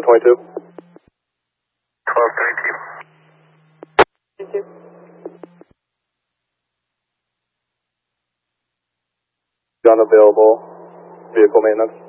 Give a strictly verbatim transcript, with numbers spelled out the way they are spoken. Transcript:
twenty-two. twelve thirty-two. Thank you. Gun available. Vehicle maintenance.